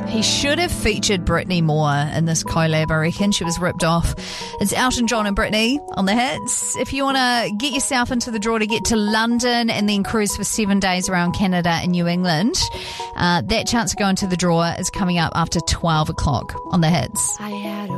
He should have featured Britney more in this collab, I reckon. She was ripped off. It's Elton John and Britney on the hits. If you want to get yourself into the draw to get to London and then cruise for 7 days around Canada and New England, that chance to go into the draw is coming up after 12 o'clock on the hits. I had a